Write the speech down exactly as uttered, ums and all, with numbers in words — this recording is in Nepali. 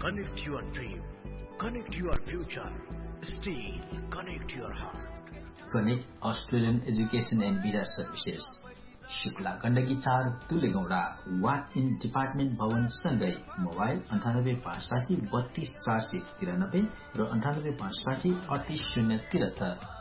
Connect your dream. Connect your future. Steel. Connect your heart. Connect Australian Education and Visa Services. Shukla Gandaki चार तुलेगौडा वाट इन डिपार्टमेन्ट भवन सँगै मोबाइल अन्ठानब्बे पाँच साठी बत्तीस चार सय तिरानब्बे र अन्ठानब्बे पाँच साठी अडतीस शून्य तिहत्तर